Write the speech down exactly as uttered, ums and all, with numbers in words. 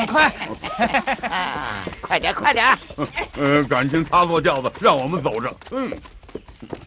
赶快！ 快点，快点！ 呃，感情擦错轿子，让我们走着。嗯。